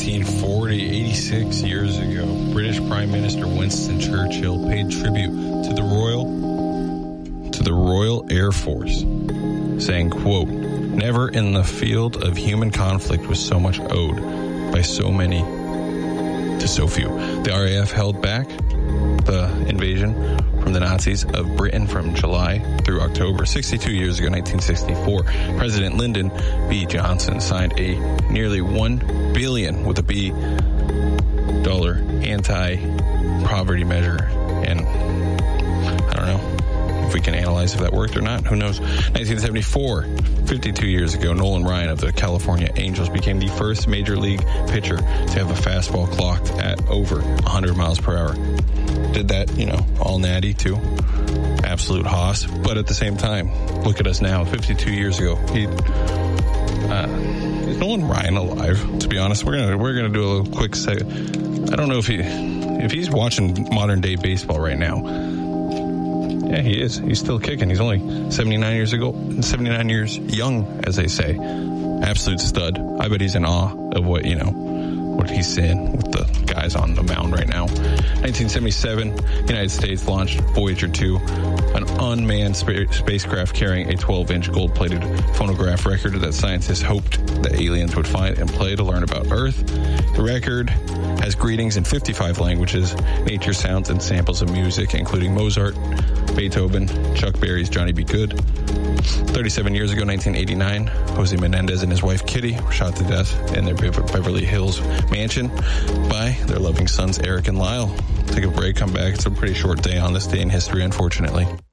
1940, 86 years ago, British Prime Minister Winston Churchill paid tribute to the Royal Air Force, saying, quote, "Never in the field of human conflict was so much owed by so many to so few." The RAF held back the invasion from the Nazis of Britain from July through October. 62 years ago, 1964, President Lyndon B. Johnson signed a nearly $1 billion with a B dollar anti-poverty measure. And I don't know if we can analyze if that worked or not. Who knows? 1974, 52 years ago, Nolan Ryan of the California Angels became the first major league pitcher to have a fastball clocked at over 100 miles per hour. Did that, all natty too. Absolute hoss. But at the same time, look at us now. 52 years ago, is Nolan Ryan alive? To be honest, we're gonna do a little quick I don't know if he's watching modern day baseball right now. Yeah, he is. He's still kicking. He's only 79 years young, as they say. Absolute stud. I bet he's in awe of what he's seeing with the guys on the mound right now. 1977, United States launched Voyager 2, an unmanned spacecraft carrying a 12-inch gold-plated phonograph record that scientists hoped the aliens would find and play to learn about Earth. The record has greetings in 55 languages, nature sounds, and samples of music, including Mozart, Beethoven, Chuck Berry's Johnny B. Good. 37 years ago, 1989, Jose Menendez and his wife Kitty were shot to death in their Beverly Hills mansion by their loving sons Eric and Lyle. Take a break, come back. It's a pretty short day on this day in history, unfortunately.